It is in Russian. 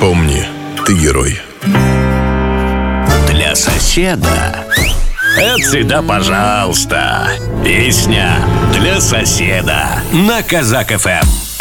Помни, ты герой. Для соседа. Это всегда пожалуйста. Песня для соседа на Казак ФМ.